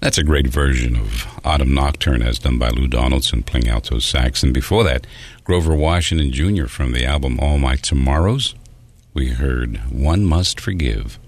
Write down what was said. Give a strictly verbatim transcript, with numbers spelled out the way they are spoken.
That's a great version of Autumn Nocturne as done by Lou Donaldson playing alto sax. And before that, Grover Washington Junior from the album All My Tomorrows. We heard One Must Forgive.